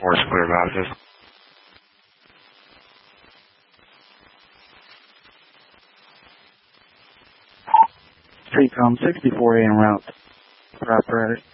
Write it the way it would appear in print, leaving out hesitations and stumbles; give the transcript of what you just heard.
4 is clear about this. TCOM 64 en route for apparatus.